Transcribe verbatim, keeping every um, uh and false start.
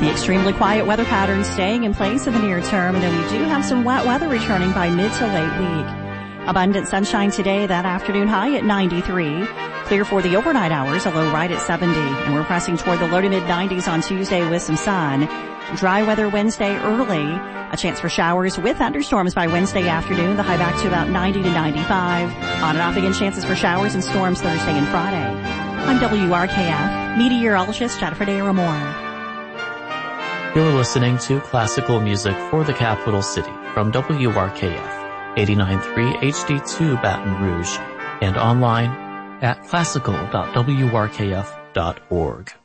The extremely quiet weather pattern staying in place in the near term, and then we do have some wet weather returning by mid to late week. Abundant sunshine today, that afternoon high at ninety-three. Clear for the overnight hours, a low right at seventy. And we're pressing toward the low to mid nineties on Tuesday with some sun. Dry weather Wednesday early. A chance for showers with thunderstorms by Wednesday afternoon. The high back to about ninety to ninety-five. On and off again, chances for showers and storms Thursday and Friday. I'm W R K F meteorologist Jennifer De Ramore. You're listening to classical music for the capital city from W R K F eighty-nine point three H D two Baton Rouge and online at classical dot w r k f dot org.